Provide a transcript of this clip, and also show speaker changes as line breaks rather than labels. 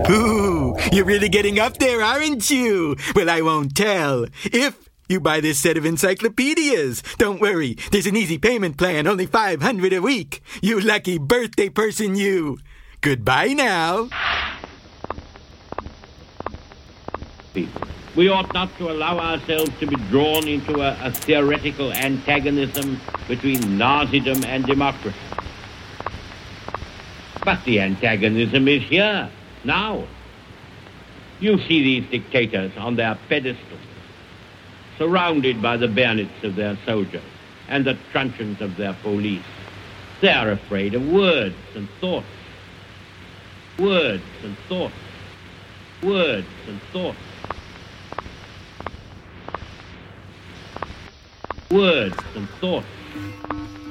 Ooh, you're really getting up there, aren't you? Well, I won't tell. If you buy this set of encyclopedias, don't worry, there's an easy payment plan, only $500 a week. You lucky birthday person, you. Goodbye now.
We ought not to allow ourselves to be drawn into a theoretical antagonism between Nazism and democracy. But the antagonism is here, now. You see these dictators on their pedestals, surrounded by the bayonets of their soldiers and the truncheons of their police. They are afraid of words and thoughts. Words and thoughts. Words and thoughts. Words and thoughts.